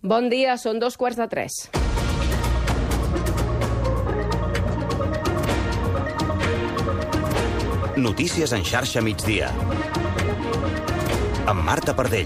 Bon dia, són 2:45. Notícies en xarxa migdia. Amb Marta Pardell.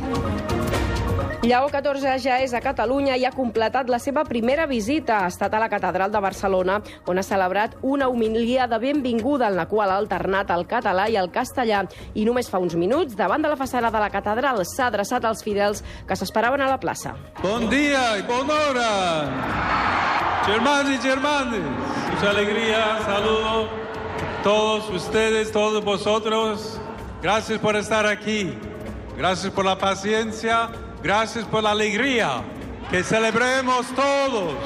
Lleó XIV ja és a Catalunya i ha completat la seva primera visita. Ha estat a la Catedral de Barcelona, on ha celebrat una homilia de benvinguda en la qual ha alternat el català i el castellà. I només fa uns minuts, davant de la façana de la catedral, s'ha adreçat als fidels que s'esperaven a la plaça. Bon dia i bona hora, germans y germanes. Mucha alegría, saludo a todos ustedes, todos vosotros. Gracias por estar aquí. Gracias por la paciencia. Gracias por la alegría, que celebremos todos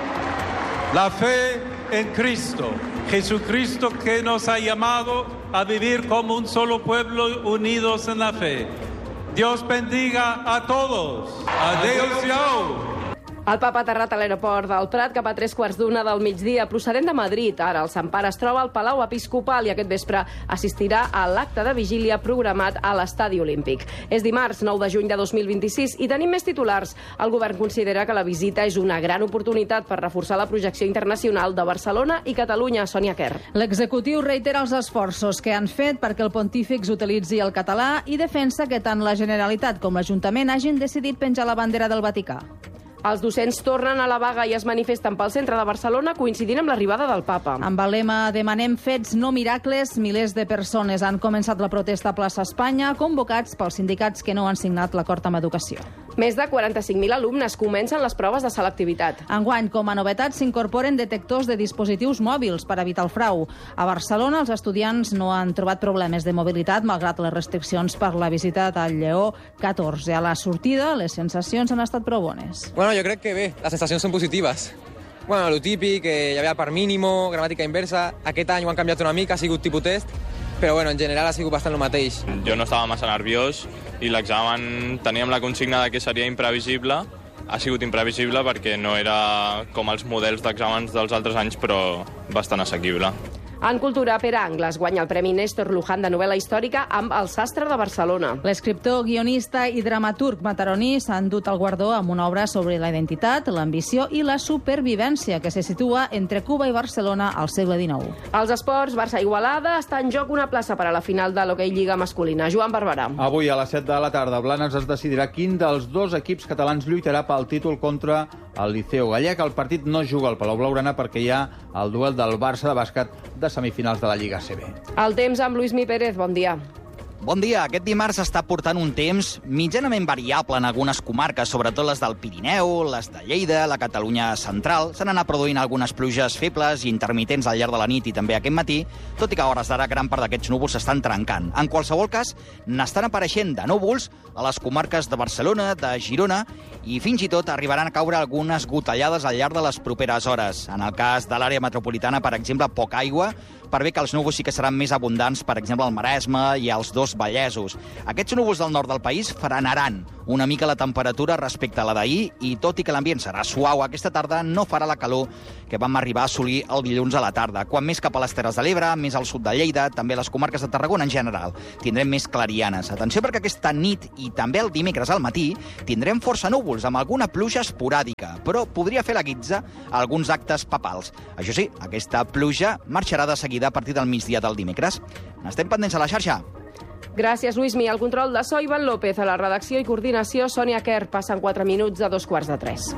la fe en Cristo. Jesucristo que nos ha llamado a vivir como un solo pueblo unidos en la fe. Dios bendiga a todos. Adéu-siau. El papa ha aterrat a l'aeroport del Prat cap a 3:15 del migdia, procedent de Madrid. Ara el Sant Pare es troba al Palau Episcopal i aquest vespre assistirà a l'acte de vigília programat a l'Estadi Olímpic. És dimarts, 9 de juny de 2026, i tenim més titulars. El govern considera que la visita és una gran oportunitat per reforçar la projecció internacional de Barcelona i Catalunya. Sònia Quer. L'executiu reitera els esforços que han fet perquè el pontífex utilitzi el català i defensa que tant la Generalitat com l'Ajuntament hagin decidit penjar la bandera del Vaticà. Els docents tornen a la vaga i es manifesten pel centre de Barcelona coincidint amb l'arribada del papa. Amb el lema "Demanem fets, no miracles", milers de persones han començat la protesta a plaça Espanya, convocats pels sindicats que no han signat l'acord amb educació. Més de 45.000 alumnes comencen les proves de selectivitat. Enguany, com a novetat, s'incorporen detectors de dispositius mòbils per evitar el frau. A Barcelona, els estudiants no han trobat problemes de mobilitat, malgrat les restriccions per la visita del Lleó XIV. A la sortida, les sensacions han estat prou bones. Bueno, jo crec que bé, les sensacions són positives. Bueno, lo típic, que hi havia part mínimo, gramàtica inversa. Aquest any ho han canviat una mica, ha sigut tipus test, però bueno, en general ha sigut bastant el mateix. Jo no estava massa nerviós i l'examen teníem la consigna de que seria imprevisible. Ha sigut imprevisible perquè no era com els models d'exàmens dels altres anys, però bastant assequible. En cultura, Pere Angles guanya el Premi Néstor Luján de novel·la històrica amb El sastre de Barcelona. L'escriptor, guionista i dramaturg mataroní s'ha endut el guardó amb una obra sobre la identitat, l'ambició i la supervivència que se situa entre Cuba i Barcelona al segle XIX. Als esports, Barça-Igualada està en joc una plaça per a la final de l'Hockey Lliga masculina. Joan Barberà. Avui a les 7 de la tarda a Blanes es decidirà quin dels dos equips catalans lluitarà pel títol contra el Liceo Gallec. El partit no juga al Palau Blaugrana perquè hi ha el duel del Barça de bàsquet de semifinals de la Lliga ACB. El temps amb Lluís Pérez, bon dia. Bon dia. Aquest dimarts està portant un temps mitjanament variable en algunes comarques, sobretot les del Pirineu, les de Lleida, la Catalunya central. S'han anat produint algunes pluges febles i intermitents al llarg de la nit i també aquest matí, tot i que a hores d'ara gran part d'aquests núvols s'estan trencant. En qualsevol cas, n'estan apareixent de núvols a les comarques de Barcelona, de Girona, i fins i tot arribaran a caure algunes gotellades al llarg de les properes hores. En el cas de l'àrea metropolitana, per exemple, poca aigua, per bé que els núvols sí que seran més abundants, per exemple, al Maresme i als dos Vallesos. Aquests núvols del nord del país frenaran una mica la temperatura respecte a la d'ahir i, tot i que l'ambient serà suau aquesta tarda, no farà la calor que vam arribar a assolir el dilluns a la tarda. Quan més cap a les Terres de l'Ebre, més al sud de Lleida, també les comarques de Tarragona en general, tindrem més clarianes. Atenció perquè aquesta nit i també el dimecres al matí tindrem força núvols amb alguna pluja esporàdica, però podria fer la guitza a alguns actes papals. Això sí, aquesta pluja marxarà de seguida a partir del migdia del dimecres. N'estem pendents a la xarxa. Gràcies, Lluïsmi. El control de so, Ivan López. A la redacció i coordinació, Sònia Quer. Passen 4 minuts a 2:15.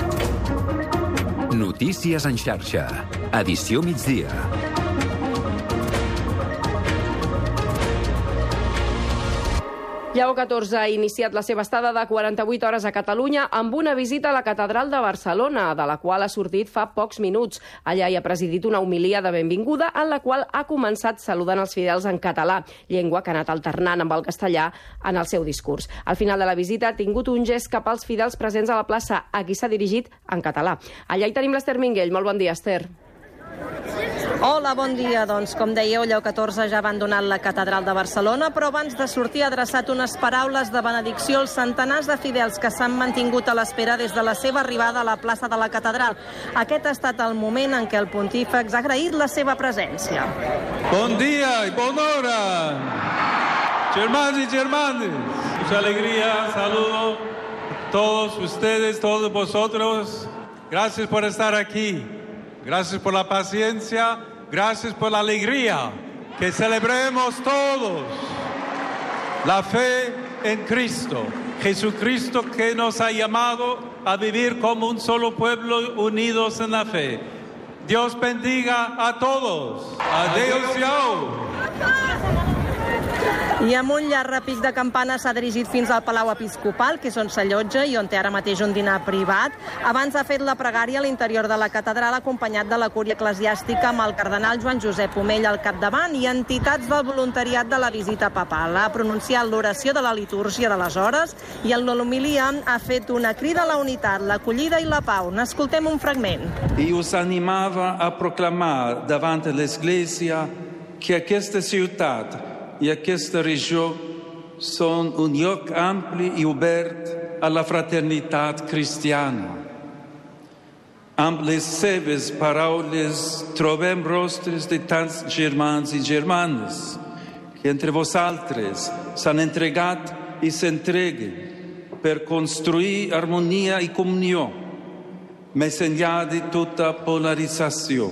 Notícies en xarxa. Edició migdia. Lleó XIV ha iniciat la seva estada de 48 hores a Catalunya amb una visita a la Catedral de Barcelona, de la qual ha sortit fa pocs minuts. Allà hi ha presidit una homilia de benvinguda en la qual ha començat saludant els fidels en català, llengua que ha anat alternant amb el castellà en el seu discurs. Al final de la visita ha tingut un gest cap als fidels presents a la plaça, a qui s'ha dirigit en català. Allà hi tenim l'Ester Minguell. Molt bon dia, Ester. Hola, bon dia. Doncs, com dèieu, Lleó XIV ja ha abandonat la Catedral de Barcelona, però abans de sortir ha adreçat unes paraules de benedicció als centenars de fidels que s'han mantingut a l'espera des de la seva arribada a la plaça de la Catedral. Aquest ha estat el moment en què el pontífex ha agraït la seva presència. Bon dia i bona hora, germans y germanes. Mucha alegría, saludo a todos ustedes, todos vosotros. Gracias por estar aquí. Gracias por la paciencia. Gracias por la alegría. Que celebremos todos la fe en Cristo. Jesucristo que nos ha llamado a vivir como un solo pueblo unidos en la fe. Dios bendiga a todos. Adéu-siau. I amb un llarg repic de campanes s'ha dirigit fins al Palau Episcopal, que és on s'allotja i on té ara mateix un dinar privat. Abans ha fet la pregària a l'interior de la catedral, acompanyat de la cúria eclesiàstica amb el cardenal Joan Josep Omell al capdavant i entitats del voluntariat de la visita papal. Ha pronunciat l'oració de la litúrgia de les hores i en l'homilia ha fet una crida a la unitat, l'acollida i la pau. N'escoltem un fragment. I us animava a proclamar davant l'Església que aquesta ciutat i aquesta regió són un lloc ampli i obert a la fraternitat cristiana. Amb les seves paraules trobem rostres de tants germans i germanes que entre vosaltres s'han entregat i s'entreguen per construir harmonia i comunió més enllà de tota polarització.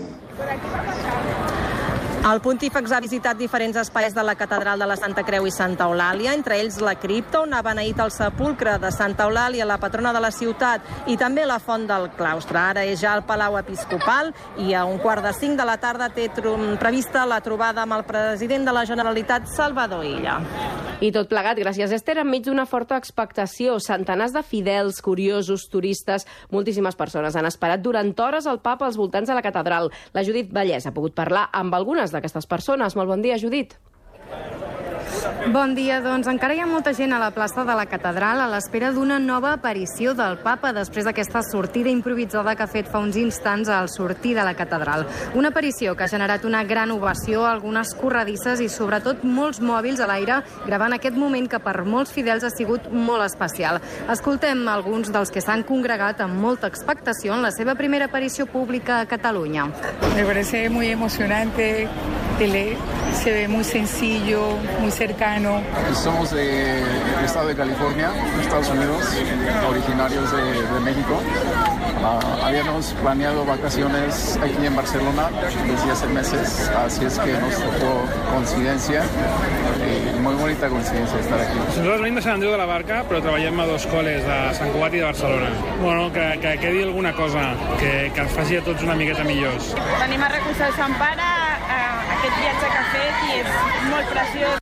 El pontífex ha visitat diferents espais de la catedral de la Santa Creu i Santa Eulàlia, entre ells la cripta, on ha beneït el sepulcre de Santa Eulàlia, la patrona de la ciutat, i també la font del claustre. Ara és ja al Palau Episcopal i a 4:45 de la tarda té prevista la trobada amb el president de la Generalitat, Salvador Illa. I tot plegat, gràcies, Esther, enmig d'una forta expectació. Centenars de fidels, curiosos, turistes, moltíssimes persones han esperat durant hores el papa als voltants de la catedral. La Judit Vallès ha pogut parlar amb algunes d'aquestes persones. Molt bon dia, Judit. Bon dia, doncs encara hi ha molta gent a la plaça de la catedral a l'espera d'una nova aparició del papa després d'aquesta sortida improvisada que ha fet fa uns instants al sortir de la catedral. Una aparició que ha generat una gran ovació, algunes corredisses i sobretot molts mòbils a l'aire gravant aquest moment que per molts fidels ha sigut molt especial. Escoltem alguns dels que s'han congregat amb molta expectació en la seva primera aparició pública a Catalunya. Me parece muy emocionante, se ve muy sencillo, muy cercano. Somos del estado de California, Estados Unidos, originarios de México. Habíamos planeado vacaciones aquí en Barcelona desde hace meses, así es que nos tocó coincidencia, muy bonita coincidencia estar aquí. Nosaltres venim de Sant Andreu de la Barca, però treballem a dos col·les, de Sant Cugat i de Barcelona. Bueno, que quedi alguna cosa, que ens faci a tots una miqueta millors. Venim a recolzar el Sant Pare, aquest viatge que ha fet, i és molt preciós.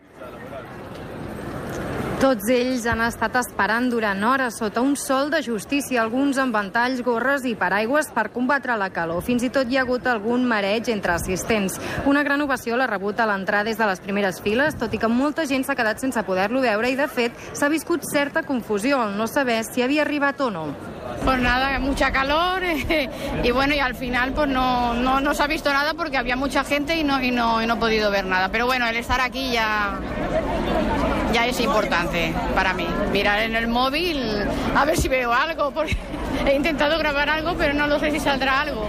Tots ells han estat esperant durant hores sota un sol de justícia, alguns amb ventalls, gorres i paraigües per combatre la calor. Fins i tot hi ha hagut algun mareig entre assistents. Una gran ovació l'ha rebut a l'entrada des de les primeres files, tot i que molta gent s'ha quedat sense poder-lo veure i, de fet, s'ha viscut certa confusió al no saber si havia arribat o no. Pues nada, mucha calor y bueno, y al final pues no se ha visto nada porque había mucha gente y no he podido ver nada. Pero bueno, el estar aquí ya es importante para mí. Mirar en el móvil a ver si veo algo, porque he intentado grabar algo, pero no lo sé si saldrá algo.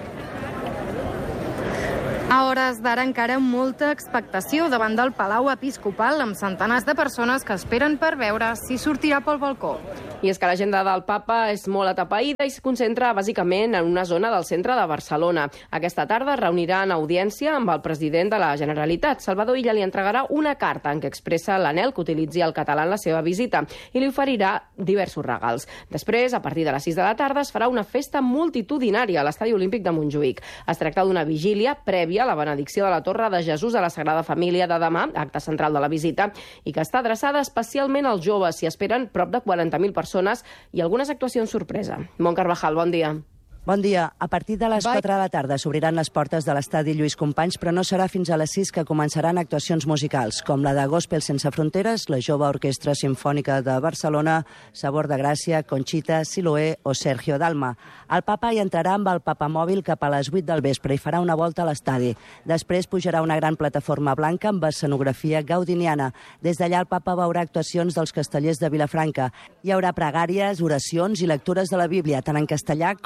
A hores d'ara encara molta expectació davant del Palau Episcopal amb centenars de persones que esperen per veure si sortirà pel balcó. I és que l'agenda del papa és molt atapeïda i es concentra bàsicament en una zona del centre de Barcelona. Aquesta tarda reunirà en audiència amb el president de la Generalitat. Salvador Illa li entregarà una carta en què expressa l'anhel que utilitzi el català en la seva visita i li oferirà diversos regals. Després, a partir de les 6 de la tarda, es farà una festa multitudinària a l'Estadi Olímpic de Montjuïc. Es tracta d'una vigília prèvia a la benedicció de la Torre de Jesús a la Sagrada Família de demà, acte central de la visita, i que està adreçada especialment als joves. S'hi esperen prop de 40.000 persones i algunes actuacions sorpresa. Mont Carvajal, bon dia. Bon dia. A partir de les 4 de la tarda s'obriran les portes de l'estadi Lluís Companys, però no serà fins a les 6 que començaran actuacions musicals, com la de Gospel Sense Fronteres, la Jove Orquestra Simfònica de Barcelona, Sabor de Gràcia, Conxita, Siloé o Sergio Dalma. El papa hi entrarà amb el papamòbil cap a les 8 del vespre i farà una volta a l'estadi. Després pujarà una gran plataforma blanca amb escenografia gaudiniana. Des d'allà el papa veurà actuacions dels castellers de Vilafranca. Hi haurà pregàries, oracions i lectures de la Bíblia, tant en castellà com en català.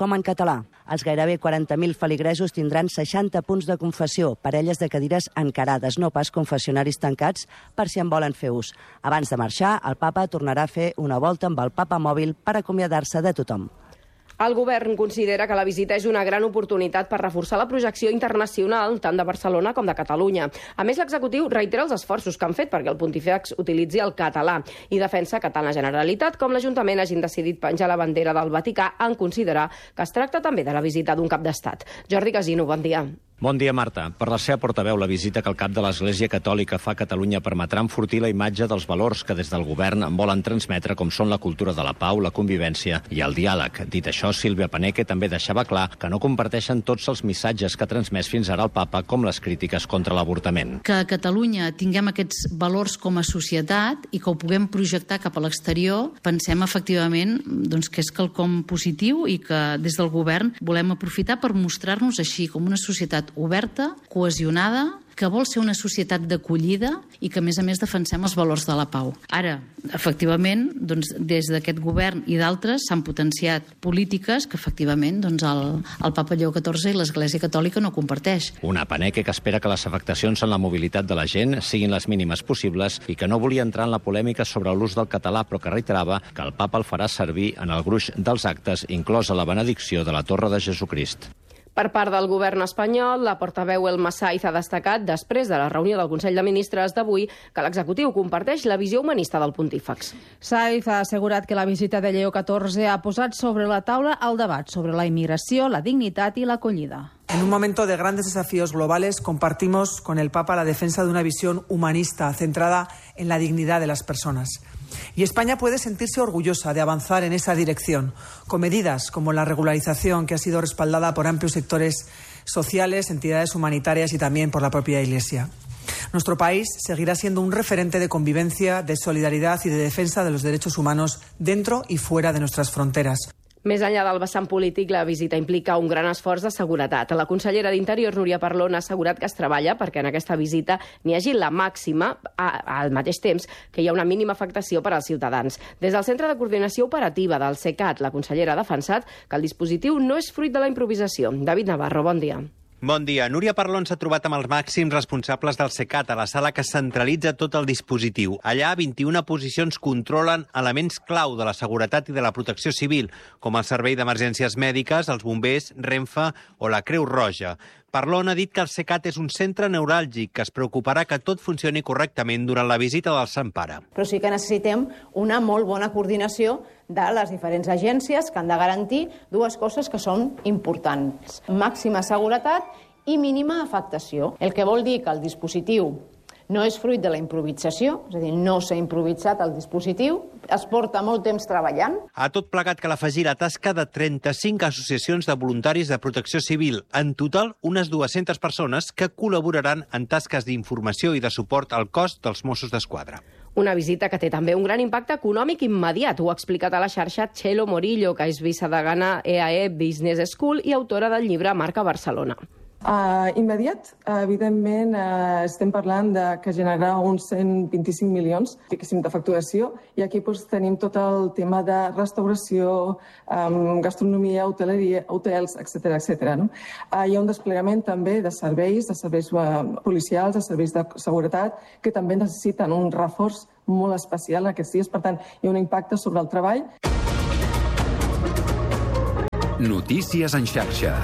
català. Els gairebé 40.000 feligresos tindran 60 punts de confessió, parelles de cadires encarades, no pas confessionaris tancats, per si en volen fer ús. Abans de marxar, el papa tornarà a fer una volta amb el papa mòbil per acomiadar-se de tothom. El govern considera que la visita és una gran oportunitat per reforçar la projecció internacional tant de Barcelona com de Catalunya. A més, l'executiu reitera els esforços que han fet perquè el Pontífex utilitzi el català i defensa que tant la Generalitat com l'Ajuntament hagin decidit penjar la bandera del Vaticà en considerar que es tracta també de la visita d'un cap d'estat. Jordi Casino, bon dia. Bon dia, Marta. Per la seva portaveu, la visita que el cap de l'Església Catòlica fa a Catalunya permetrà enfortir la imatge dels valors que des del govern volen transmetre, com són la cultura de la pau, la convivència i el diàleg. Dit això, Sílvia Paneque també deixava clar que no comparteixen tots els missatges que ha transmès fins ara el papa, com les crítiques contra l'avortament. Que a Catalunya tinguem aquests valors com a societat i que ho puguem projectar cap a l'exterior, pensem efectivament que és quelcom positiu i que des del govern volem aprofitar per mostrar-nos així com una societat oberta, cohesionada, que vol ser una societat d'acollida i que, a més defensem els valors de la pau. Ara, efectivament, des d'aquest govern i d'altres s'han potenciat polítiques que, efectivament, el papa Lleó XIV i l'Església Catòlica no comparteix. Una Paneque que espera que les afectacions en la mobilitat de la gent siguin les mínimes possibles i que no volia entrar en la polèmica sobre l'ús del català, però que reiterava que el papa el farà servir en el gruix dels actes, inclosa la benedicció de la Torre de Jesucrist. Per part del govern espanyol, la portaveu Elma Saiz ha destacat, després de la reunió del Consell de Ministres d'avui, que l'executiu comparteix la visió humanista del Pontífex. Saiz ha assegurat que la visita de Lleó XIV ha posat sobre la taula el debat sobre la immigració, la dignitat i l'acollida. En un momento de grandes desafíos globales, compartimos con el Papa la defensa de una visión humanista centrada en la dignidad de las personas. Y España puede sentirse orgullosa de avanzar en esa dirección, con medidas como la regularización, que ha sido respaldada por amplios sectores sociales, entidades humanitarias y también por la propia Iglesia. Nuestro país seguirá siendo un referente de convivencia, de solidaridad y de defensa de los derechos humanos dentro y fuera de nuestras fronteras. Més enllà del vessant polític, la visita implica un gran esforç de seguretat. La consellera d'Interior, Núria Parlon, ha assegurat que es treballa perquè en aquesta visita n'hi hagi la màxima, al mateix temps que hi ha una mínima afectació per als ciutadans. Des del Centre de Coordinació Operativa del CECAT, la consellera ha defensat que el dispositiu no és fruit de la improvisació. David Navarro, bon dia. Bon dia. Núria Parlon s'ha trobat amb els màxims responsables del CECAT a la sala que centralitza tot el dispositiu. Allà, 21 posicions controlen elements clau de la seguretat i de la protecció civil, com el Servei d'Emergències Mèdiques, els bombers, Renfe o la Creu Roja. Parlon ha dit que el CECAT és un centre neuràlgic que es preocuparà que tot funcioni correctament durant la visita del Sant Pare. Però sí que necessitem una molt bona coordinació de les diferents agències que han de garantir dues coses que són importants. Màxima seguretat i mínima afectació. El que vol dir que el dispositiu no és fruit de la improvisació, és a dir, no s'ha improvisat el dispositiu, es porta molt temps treballant. A tot plegat cal afegir la tasca de 35 associacions de voluntaris de protecció civil. En total, unes 200 persones que col·laboraran en tasques d'informació i de suport al cos dels Mossos d'Esquadra. Una visita que té també un gran impacte econòmic immediat. Ho ha explicat a la xarxa Txelo Morillo, que és vicedegana EAE Business School i autora del llibre Marca Barcelona. Immediat, evidentment, estem parlant que generarà uns 125 milions de facturació, i aquí tenim tot el tema de restauració, gastronomia, hoteleria, hotels, etc. Hi ha un desplegament també de serveis policials, de serveis de seguretat, que també necessiten un reforç molt especial aquests dies. Per tant, hi ha un impacte sobre el treball. Notícies en xarxa.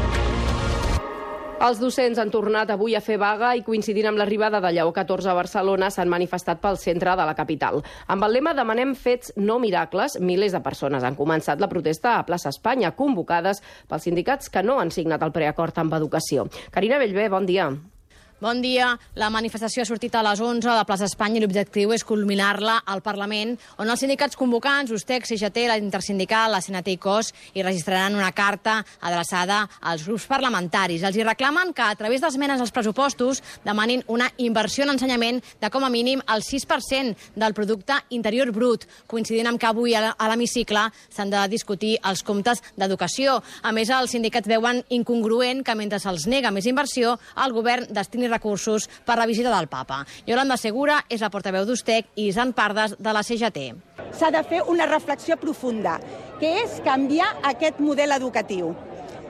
Els docents han tornat avui a fer vaga i, coincidint amb l'arribada de Lleó XIV a Barcelona, s'han manifestat pel centre de la capital. Amb el lema "Demanem fets, no miracles", milers de persones han començat la protesta a Plaça Espanya, convocades pels sindicats que no han signat el preacord amb Educació. Carina Bellver, bon dia. Bon dia. La manifestació ha sortit a les 11 de Plaça Espanya i l'objectiu és culminar-la al Parlament, on els sindicats convocants, USTEC, CGT, la Intersindical, la CNT i COS, hi registraran una carta adreçada als grups parlamentaris. Els hi reclamen que, a través d'esmenes als pressupostos, demanin una inversió en ensenyament de com a mínim el 6% del producte interior brut, coincidint amb que avui a l'hemicicle s'han de discutir els comptes d'educació. A més, els sindicats veuen incongruent que, mentre se'ls nega més inversió, el govern destini recursos per la visita del papa. Yolanda Segura és la portaveu d'USTEC i Isan Pardes de la CGT. S'ha de fer una reflexió profunda, que és canviar aquest model educatiu.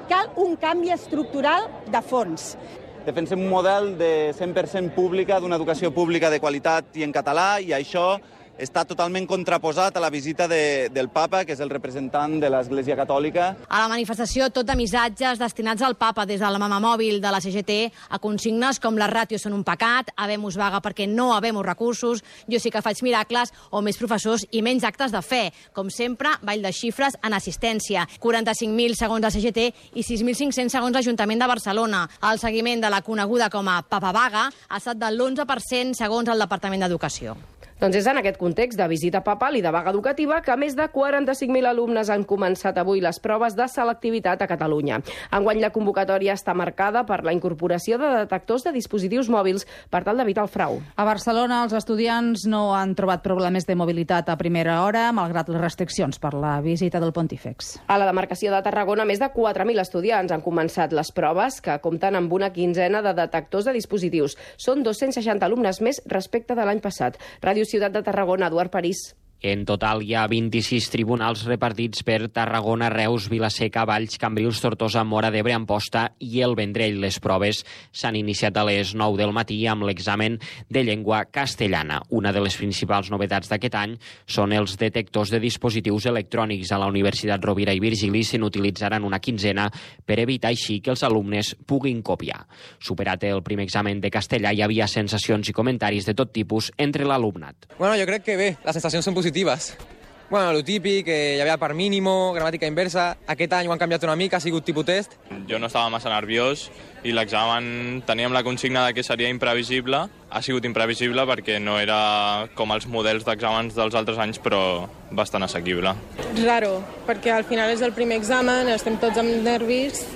cal un canvi estructural de fons. Defensem un model de 100% pública, d'una educació pública de qualitat i en català, i això està totalment contraposat a la visita del papa, que és el representant de l'Església Catòlica. A la manifestació, tot de missatges destinats al papa des de la mamamòbil de la CGT a consignes com les ràtios són un pecat, habemus vaga perquè no habemus recursos, jo sí que faig miracles, o més professors i menys actes de fe. Com sempre, ball de xifres en assistència. 45.000 segons la CGT i 6.500 segons l'Ajuntament de Barcelona. El seguiment de la coneguda com a papa vaga ha estat de l'11% segons el Departament d'Educació. Doncs és en aquest context de visita papal i de vaga educativa que més de 45.000 alumnes han començat avui les proves de selectivitat a Catalunya. Enguany la convocatòria està marcada per la incorporació de detectors de dispositius mòbils per tal d'evitar el frau. A Barcelona els estudiants no han trobat problemes de mobilitat a primera hora, malgrat les restriccions per la visita del Pontífex. A la demarcació de Tarragona, més de 4.000 estudiants han començat les proves, que compten amb una quinzena de detectors de dispositius. Són 260 alumnes més respecte de l'any passat. Ràdio Ciutat de Tarragona, Eduard París. En total hi ha 26 tribunals repartits per Tarragona, Reus, Vila-seca, Valls, Cambrils, Tortosa, Móra d'Ebre, Amposta i el Vendrell. Les proves s'han iniciat a les 9 del matí amb l'examen de llengua castellana. Una de les principals novetats d'aquest any són els detectors de dispositius electrònics. A la Universitat Rovira i Virgili se n'utilitzaran una quinzena per evitar així que els alumnes puguin copiar. Superat el primer examen de castellà, hi havia sensacions i comentaris de tot tipus entre l'alumnat. Bueno, jo crec que bé, les sensacions són positives. Bueno, lo típic, hi havia part mínimo, gramàtica inversa. Aquest any ho han canviat una mica, ha sigut tipus test. Jo no estava massa nerviós i l'examen teníem la consigna de que seria imprevisible. Ha sigut imprevisible perquè no era com els models d'exàmens dels altres anys, però bastant assequible. Raro, perquè al final és el primer examen, estem tots amb nervis,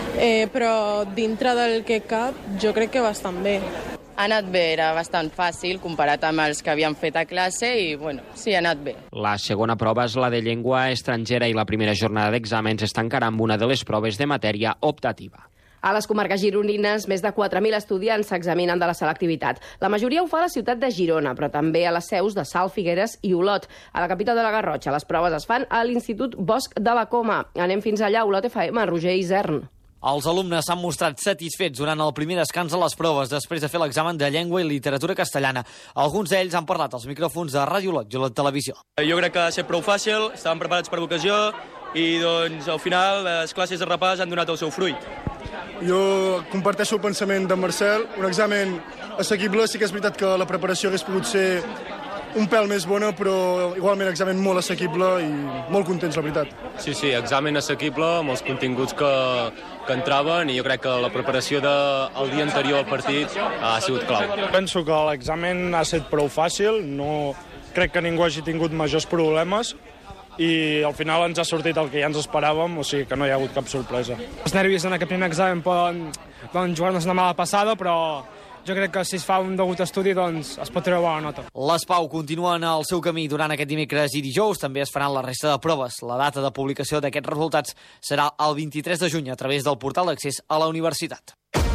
però dintre del que cap jo crec que bastant bé. Ha anat bé, era bastant fàcil comparat amb els que havíem fet a classe i, bueno, sí, ha anat bé. La segona prova és la de llengua estrangera i la primera jornada d'exàmens es tancarà amb una de les proves de matèria optativa. A les comarques gironines, més de 4.000 estudiants s'examinen de la selectivitat. La majoria ho fa a la ciutat de Girona, però també a les seus de Salt, Figueres i Olot. A la capital de la Garrotxa, les proves es fan a l'Institut Bosch de la Coma. Anem fins allà, Olot FM, Roger Isern. Els alumnes s'han mostrat satisfets durant el primer descans de les proves després de fer l'examen de llengua i literatura castellana. Alguns d'ells han parlat als micròfons de Ràdio Olot i Olot Televisió. Jo crec que ha estat prou fàcil, estàvem preparats per l'ocasió i doncs al final les classes de repàs han donat el seu fruit. Jo comparteixo el pensament d'en Marcel, un examen assequible, sí que és veritat que la preparació hagués pogut ser un pèl més bona, però igualment examen molt assequible i molt contents, la veritat. Sí, examen assequible amb els continguts que entraven i jo crec que la preparació del dia anterior al partit ha sigut clau. Penso que l'examen ha estat prou fàcil, no crec que ningú hagi tingut majors problemes i al final ens ha sortit el que ja ens esperàvem, o sigui que no hi ha hagut cap sorpresa. Els nervis en aquest primer examen poden jugar-nos una mala passada, però jo crec que si es fa un degut estudi doncs es pot treure bona nota. Les Pau continuen el seu camí durant aquest dimecres i dijous. També es faran la resta de proves. La data de publicació d'aquests resultats serà el 23 de juny a través del portal d'accés a la universitat.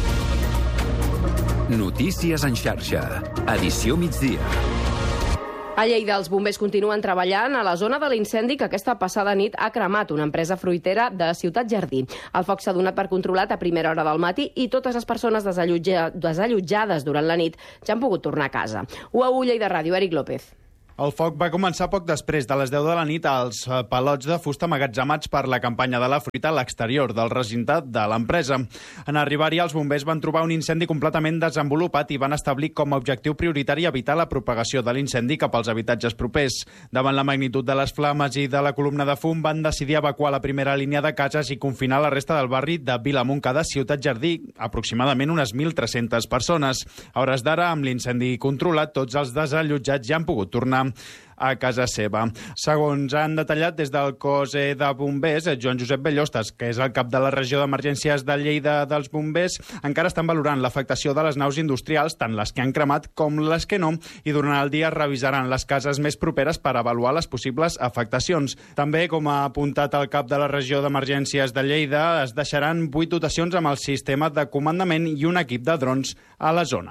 Notícies en xarxa. Edició migdia. A Lleida, els bombers continuen treballant a la zona de l'incendi que aquesta passada nit ha cremat una empresa fruitera de Ciutat Jardí. El foc s'ha donat per controlat a primera hora del matí i totes les persones desallotjades durant la nit ja han pogut tornar a casa. UAU Lleida Ràdio, Eric López. El foc va començar poc després de les 10 de la nit als palots de fusta emmagatzemats per la campanya de la fruita a l'exterior del recinte de l'empresa. En arribar-hi, els bombers van trobar un incendi completament desenvolupat i van establir com a objectiu prioritari evitar la propagació de l'incendi cap als habitatges propers. Davant la magnitud de les flames i de la columna de fum, van decidir evacuar la primera línia de cases i confinar la resta del barri de Vilamunca de Ciutat Jardí, aproximadament unes 1.300 persones. A hores d'ara, amb l'incendi controlat, tots els desallotjats ja han pogut tornar a casa seva. Segons han detallat des del cos de bombers, Joan Josep Bellostes, que és el cap de la regió d'emergències de Lleida dels bombers, encara estan valorant l'afectació de les naus industrials, tant les que han cremat com les que no, i durant el dia revisaran les cases més properes per avaluar les possibles afectacions. També, com ha apuntat el cap de la regió d'emergències de Lleida, es deixaran 8 dotacions amb el sistema de comandament i un equip de drons a la zona.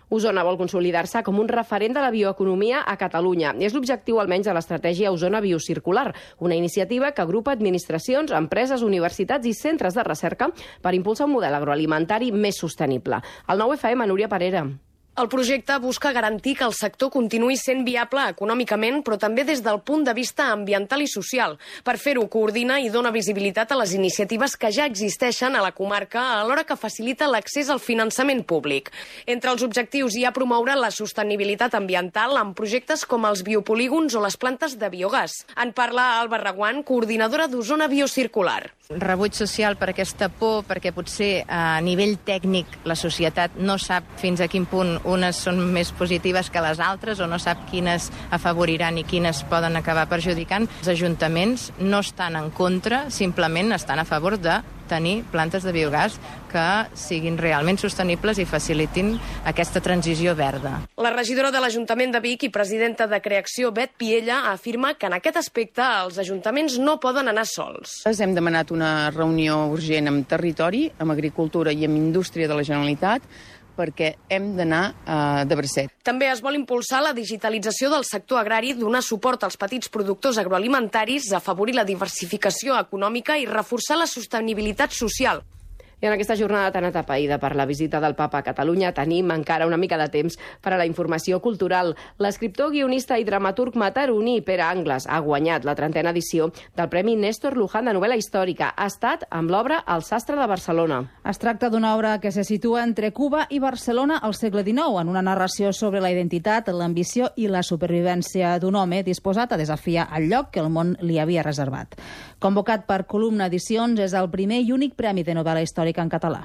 Osona vol consolidar-se com un referent de la bioeconomia a Catalunya. És l'objectiu almenys de l'estratègia Osona Biocircular, una iniciativa que agrupa administracions, empreses, universitats i centres de recerca per impulsar un model agroalimentari més sostenible. Al 9FM, Núria Parera. El projecte busca garantir que el sector continuï sent viable econòmicament, però també des del punt de vista ambiental i social. Per fer-ho, coordina i dona visibilitat a les iniciatives que ja existeixen a la comarca, alhora que facilita l'accés al finançament públic. Entre els objectius hi ha promoure la sostenibilitat ambiental amb projectes com els biopolígons o les plantes de biogàs. En parla Alba Reguant, coordinadora d'Osona Biocircular. Rebuig social per aquesta por, perquè potser a nivell tècnic la societat no sap fins a quin punt unes són més positives que les altres o no sap quines afavoriran i quines poden acabar perjudicant. Els ajuntaments no estan en contra, simplement estan a favor de tenir plantes de biogàs que siguin realment sostenibles i facilitin aquesta transició verda. La regidora de l'Ajuntament de Vic i presidenta de Creacció, Bet Piella, afirma que en aquest aspecte els ajuntaments no poden anar sols. Hem demanat una reunió urgent amb Territori, amb Agricultura i amb Indústria de la Generalitat perquè hem d'anar de bracet. També es vol impulsar la digitalització del sector agrari, donar suport als petits productors agroalimentaris, afavorir la diversificació econòmica i reforçar la sostenibilitat social. I en aquesta jornada tan atapeïda per la visita del Papa a Catalunya tenim encara una mica de temps per a la informació cultural. L'escriptor, guionista i dramaturg mataroní Pere Angles ha guanyat la 30a edició del Premi Néstor Luján de novel·la històrica. Ha estat amb l'obra El sastre de Barcelona. Es tracta d'una obra que se situa entre Cuba i Barcelona al segle XIX, en una narració sobre la identitat, l'ambició i la supervivència d'un home disposat a desafiar el lloc que el món li havia reservat. Convocat per Columna Edicions, és el primer i únic premi de novel·la històrica en català.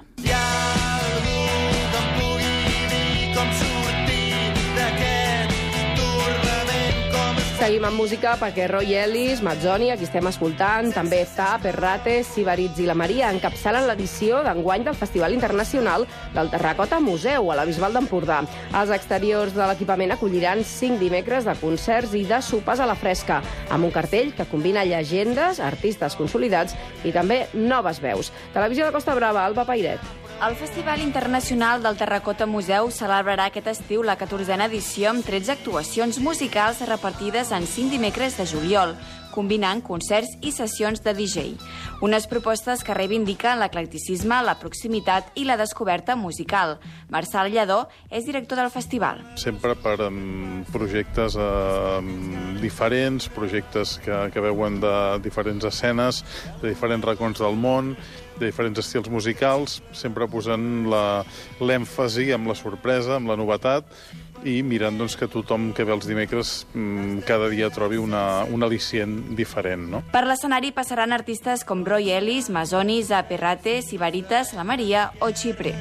Seguim amb música perquè Roy Ellis, Mazzoni, aquí estem escoltant, també Zap, Errate, Sibaritz i la Maria encapçalen l'edició d'enguany del Festival Internacional del Terracota Museu a la Bisbal d'Empordà. Els exteriors de l'equipament acolliran 5 dimecres de concerts i de sopars a la fresca, amb un cartell que combina llegendes, artistes consolidats i també noves veus. Televisió de Costa Brava, Alba Pairet. El Festival Internacional del Terracota Museu celebrarà aquest estiu la 14a edició amb 13 actuacions musicals repartides en 5 dimecres de juliol, combinant concerts i sessions de DJ. Unes propostes que reivindiquen l'eclecticisme, la proximitat i la descoberta musical. Marçal Lledó és director del festival. Sempre per projectes diferents, projectes que veuen de diferents escenes, de diferents racons del món, de diferents estils musicals, sempre posant l'èmfasi amb la sorpresa, amb la novetat, i mirant que tothom que ve els dimecres cada dia trobi un al·licient diferent. No? Per l'escenari passaran artistes com Roy Ellis, Mazzoni, Zap, Errate, Sibaritz, la Maria o Xipre.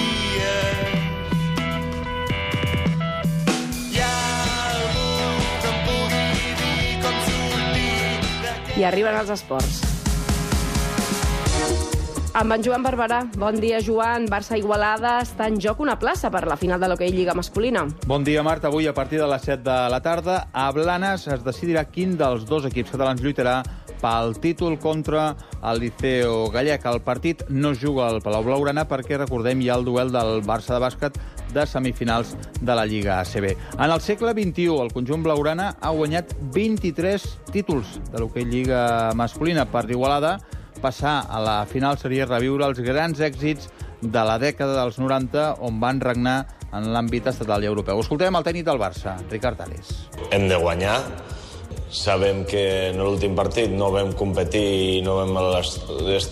I arriben els esports. Amb en Joan Barberà. Bon dia, Joan. Barça-Igualada està en joc una plaça per la final de l'Hoquei Lliga masculina. Bon dia, Marta. Avui, a partir de les 7 de la tarda, a Blanes es decidirà quin dels dos equips catalans lluitarà pel títol contra el Liceo Gallec. El partit no es juga al Palau Blaugrana perquè, recordem, hi ha el duel del Barça de bàsquet de semifinals de la Lliga ACB. En el segle XXI, el conjunt blaugrana ha guanyat 23 títols de l'Hoquei Lliga masculina. Per Igualada, passar a la final seria reviure els grans èxits de la dècada dels 90, on van regnar en l'àmbit estatal i europeu. Escoltem el tècnic del Barça, Ricard Tales. Hem de guanyar. Sabem que en l'últim partit no vam competir i no vam